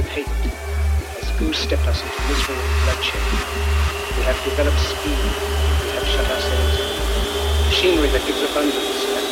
with hate has goose-stepped us into misery and bloodshed. We have developed speed. We have shut ourselves in. Machinery that gives abundance